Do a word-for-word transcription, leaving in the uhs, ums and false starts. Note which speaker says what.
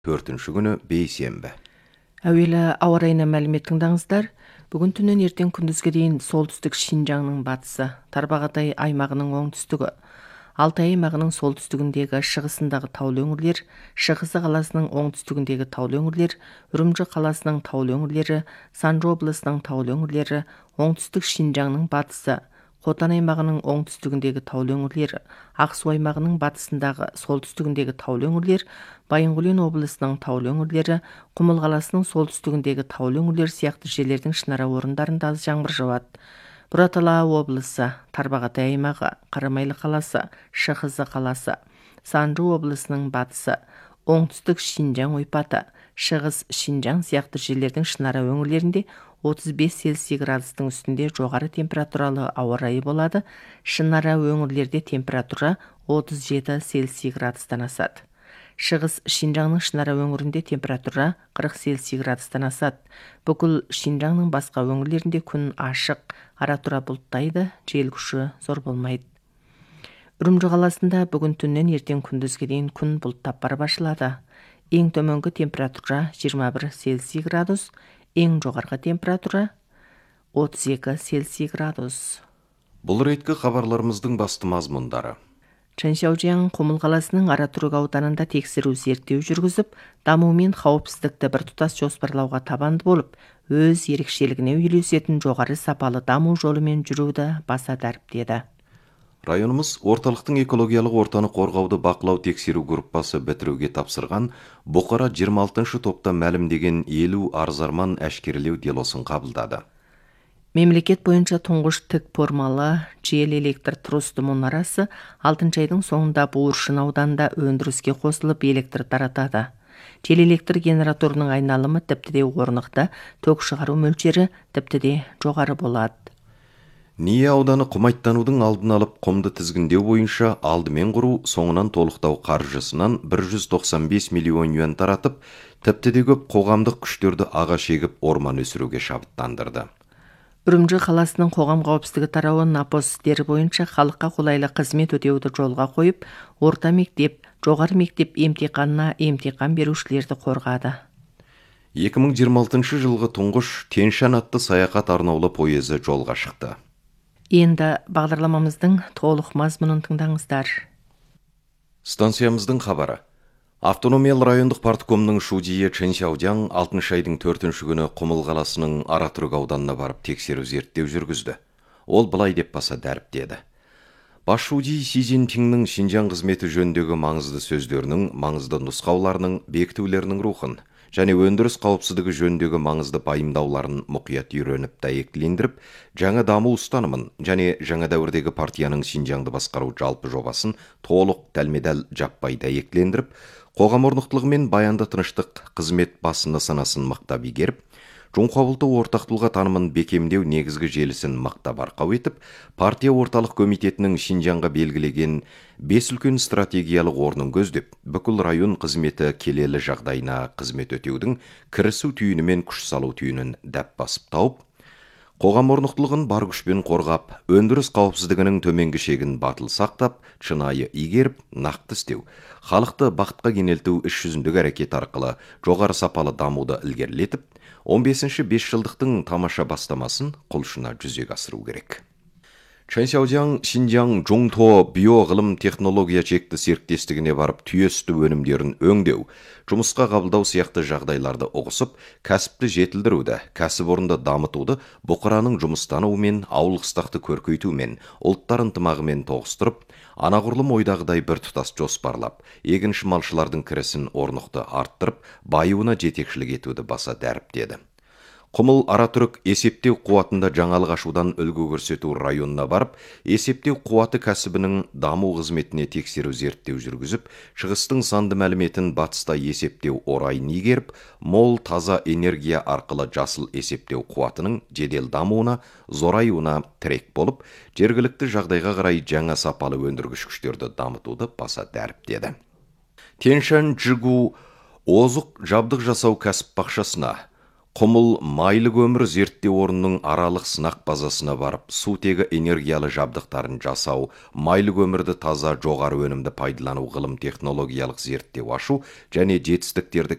Speaker 1: төртүнчү күнү бейсенбі.
Speaker 2: Әуелі ауа райына мәлімет тыңдаңыздар. Бүгін түннен ертең күндізге дейін солтүстік Шинжаңның батысы, Тарбағатай аймағының оңтүстігі, Алтай аймағының солтүстігіндегі шығысындағы таулы өңірлер, Шығысы қаласының оңтүстігіндегі таулы өңірлер, Үрімжі қаласының таулы өңірлері, Санжы облысының таулы өңірлері, оңтүстік Шинжаңның батысы, Хотан аймағының оңтүстігіндегі таулы өңірлер, Ақсу аймағының батысындағы солтүстігіндегі таулы өңірлер, Байынғөлен облысының таулы өңірлері, Құмыл қаласының солтүстігіндегі таулы өңірлер сияқты жерлердің шынара орындарында аз жаңбыр жауады. Бұратала облысы, Тарбағатай аймағы, Қарамайлы қаласы, Шығысы қаласы, Санжы облысының батысы, оңтүстік Шинжаң ойпаты, Шығыс Шинжаң сияқты жерлердің шынара өңірлерінде отыз бес Цельсий градустың үстінде жоғары температуралы ауа райы болады. Шынара өңірлерде температура отыз жеті Цельсий градустан асады. Шығыс Шинжаңның шынара өңірінде температура қырық Цельсий градустан асады. Бүкіл Шинжаңның басқа өңірлерінде күн ашық, ара-тұра бұлттайды, жел күші зор болмайды. Үрімжі қаласында бүгін түннен ертең күндізге дейін күн бұлттап барып ашылады. Ең төменгі температура жиырма бір Цельсий градус, ең жоғарғы температура отыз екі Цельсий градус.
Speaker 1: Бұл реткі хабарларымыздың басты мазмұндары.
Speaker 2: Чаншаужияң Құмыл қаласының Аратүрік ауданында тексеру зерттеу жүргізіп, даму мен қауіпсіздікті біртұтас жоспарлауға табанды болып, өз ерекшелігіне үйлесетін жоғары сапалы даму жолымен жүруді баса дәріптеді.
Speaker 1: Районымыз орталықтың экологиялық ортаны қорғауды бақылау тексеру группасы бітіруге тапсырған бұқара жиырма алтыншы топта мәлімдеген елу арзарман әшкерелеу делосын қабылдады.
Speaker 2: Мемлекет бойынша тұңғыш тік формалы жел электр трусты мұнарасы алтыншы айдың соңында Буыршын ауданында өндіріске қосылып электр таратады. Жел электр генераторының айналымы тіпті де орнықты, ток шығару мөлшері тіпті де жоғары болады.
Speaker 1: Ния ауданы құмайттанудың алдын алып құмды тізгіндеу бойынша алдымен құру, соңынан толықтау қаржысынан бір жүз тоқсан бес миллион юан таратып, тіпті де көп қоғамдық күштерді ағаш егіп орман өсіруге шабыттандырды.
Speaker 2: Үрімжі қаласының қоғам қауіпсіздігі тарауы напос істері бойынша халыққа қолайлы қызмет өтеуді жолға қойып, орта мектеп, жоғары мектеп емтиханына емтихан берушілерді қорғады.
Speaker 1: екі мың жиырма алтыншы жылғы тұңғыш Тянь-Шань атты саяхат арнаулы пойызы жолға шықты.
Speaker 2: Енді бағдарламамыздың толық мазмұнын тыңдаңыздар.
Speaker 1: Станциямыздың хабары. Автономиялы райондық парткомның шудийі Чэньшаудяң алтыншы айдың төртінші күні Құмыл қаласының Аратүрік ауданына барып тексеру зерттеу жүргізді. Ол былай деп баса дәріптеді. Бас шудий Си Цзиньпиннің Шинжаң қызметі жөніндегі маңызды сөздерінің, маңызды нұсқауларының, бекітулерінің рухын және өндіріс қауіпсіздігі жөніндегі маңызды пайымдауларын мұқият үйреніп дәйектілендіріп, жаңа даму ұстанымын және жаңа дәуірдегі партияның Шинжаңды басқару жалпы жобасын толық тәлмедәл жаппай дәйектілендіріп, қоғам орнықтылығы мен баянды тыныштық қызмет басында санасын мақтап игеріп, Жоңқабылты ортақтылға танымын бекемдеу негізгі желісін мақтап арқау етіп, партия орталық комитетінің Шинжаңға белгілеген бес үлкен стратегиялық орнын көздеп, бүкіл район қызметі келелі жағдайына қызмет өтеудің кірісу түйіні мен күш салу түйінін дәп басып тауып, қоғам орнықтылығын бар күшпен қорғап, өндіріс қауіпсіздігінің төменгі шегін батыл сақтап, шынайы игеріп, нақты істеу, халықты бақытқа кенелту іс жүзіндегі әрекет арқылы жоғары сапалы дамуды ілгерілетіп, он бесінші бесжылдықтың тамаша бастамасын құлшына жүзеге асыру керек. Чэньшаудяң Шинжаң Жоңто биоғылым технология чекті серіктестігіне барып түйесті өнімдерін өңдеу, жұмысқа қабылдау сияқты жағдайларды ұғысып, кәсіпті жетілдіруді, кәсіпорынды дамытуды бұқараның жұмыстануымен, ауылқыстақты көркейтумен, ұлттар ынтымағымен тоғыстырып, анағұрлым ойдағыдай бір тұтас жоспарлап, егінші малшылардың кірісін орнықты арттырып, байуына жетекшілік етуді баса дәріптеді. Құмыл Аратүрік есептеу қуатында жаңалық ашудан үлгі көрсету районына барып, есептеу қуаты кәсібінің даму қызметіне тексеру зерттеу жүргізіп, шығыстың санды мәліметін батыста есептеу орайын игеріп, мол таза энергия арқылы жасыл есептеу қуатының жедел дамуына, зораюына тірек болып, жергілікті жағдайға қарай жаңа сапалы өндіргіш күштерді дамытуды баса дәріптеді. Тянь-Шань Жигу озық жабдық жасау кәсіп бақшасына Құмыл майлы көмір зерттеу орнының аралық сынақ базасына барып, сутегі энергиялы жабдықтарын жасау, майлы көмірді таза жоғары өнімді пайдалану ғылым технологиялық зерттеу ашу және жетістіктерді